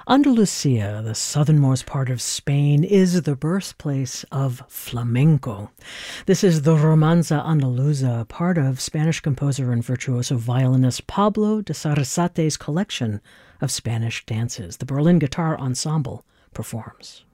Andalusia, the southernmost part of Spain, is the birthplace of flamenco. This is the Romanza Andaluza, part of Spanish composer and virtuoso violinist Pablo de Sarasate's collection of Spanish dances. The Berlin Guitar Ensemble performs.